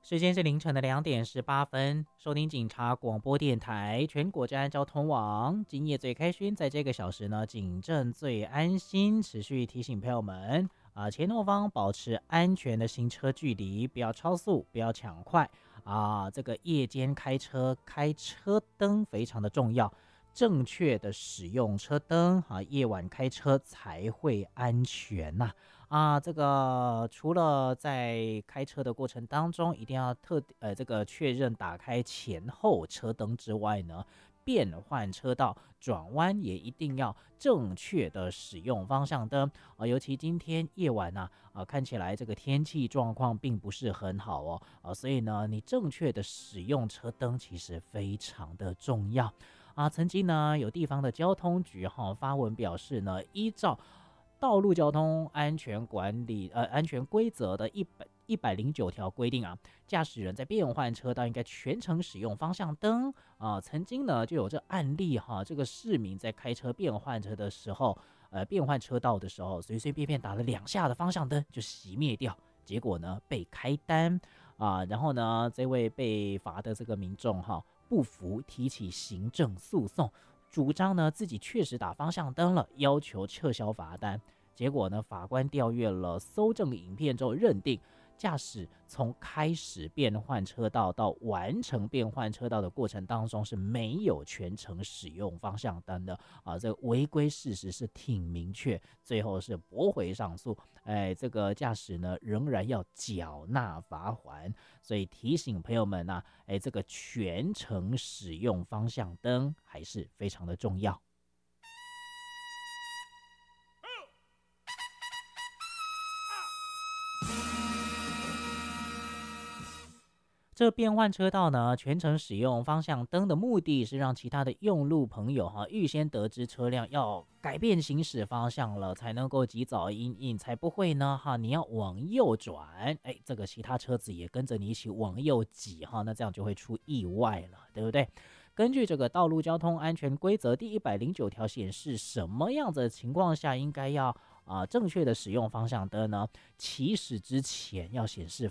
时间是凌晨的2点18分，收听警察广播电台全国治安交通网，今夜最开心，在这个小时呢，警政最安心，持续提醒朋友们前后方保持安全的行车距离，不要超速，不要抢快这个夜间开车开车灯非常的重要，正确的使用车灯夜晚开车才会安全呐。这个除了在开车的过程当中，一定要这个确认打开前后车灯之外呢，变换车道转弯也一定要正确的使用方向灯尤其今天夜晚看起来这个天气状况并不是很好所以呢，你正确的使用车灯其实非常的重要曾经呢，有地方的交通局发文表示呢，依照道路交通安全安全规则的109条规定驾驶人在变换车道应该全程使用方向灯曾经呢就有这案例这个市民在开车变换车的时候变换车道的时候随随便便打了2下的方向灯就熄灭掉，结果呢被开单然后呢这位被罚的这个民众不服，提起行政诉讼，主张呢自己确实打方向灯了，要求撤销罚单。结果呢，法官调阅了搜证影片之后，认定驾驶从开始变换车道到完成变换车道的过程当中是没有全程使用方向灯的这个违规事实是挺明确，最后是驳回上诉。这个驾驶呢仍然要缴纳罚锾，所以提醒朋友们这个全程使用方向灯还是非常的重要。这变换车道呢，全程使用方向灯的目的是让其他的用路朋友预先得知车辆要改变行驶方向了，才能够及早因应，才不会呢你要往右转，这个其他车子也跟着你一起往右挤那这样就会出意外了，对不对？根据这个道路交通安全规则第109条显示，什么样子的情况下应该要正确的使用方向灯呢？起始之前要显示